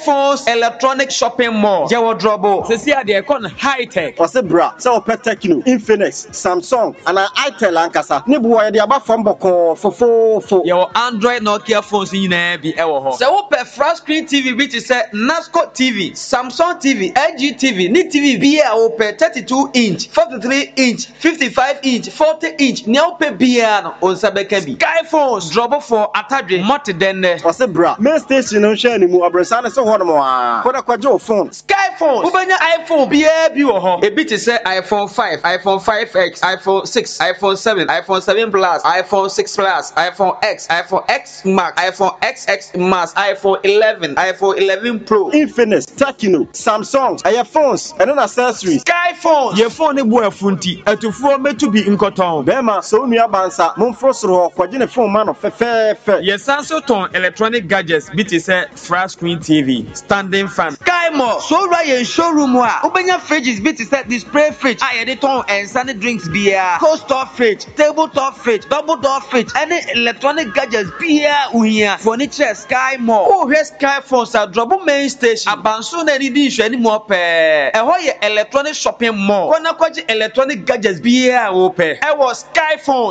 Skyphones Electronic Shopping Mall. Yawo drobo. Sesi ade kon high tech. What's bra? So pet Tecno, Infinix, Samsung, and itel ankasa. Ne bo ye de aba fam boko fofofo. Yawo Android Nokia phones nyina bi ewo ho. Se wo pe flat screen TV bi ti se Nasco TV, Samsung TV, LG TV, ni TV bi a wo pe 32 inch, 43 inch, 55 inch, 40 inch. Ne wo pe bia no on sabeka bi. Skyphones drobo for atadwe mot den. What's bra? Main station no share ni mu abresa ne so ho no mo a. Koda kwaje phone. Skyphones. Ubanya iPhone bia bi wo ho. Ebi ti se iPhone 5, iPhone 5X, iPhone 6, iPhone 7, iPhone 7 Plus, iPhone 6 Plus, iPhone X, iPhone X Max, iPhone XX Max, iPhone 11, iPhone 11 Pro, Infinix, Tecno, Samsung, phones, and then accessories. Skyphone. Your phone ne bo afunti. Atufo metu bi nkoton. Bema so nua bansa, momfro soro kwaje ne phone man fe. Yes, Samsung ton electronic gadgets bi ti se flat screen TV, standing fan. Sky Mall. So right showroom wa. Ubenya fridges bi ti se display fridge. Aye de ton and sunny drinks beer. Coaster fridge, tabletop fridge, double door fridge. Any electronic gadgets beer uhia. Furniture Sky Mall. Oh, here Skyphones are drop main station. Abanso na ni di hwe ni mo pe. Eho ye electronic shopping mall. Kona kwaji electronic gadgets beer wo pe. E was Skyphone.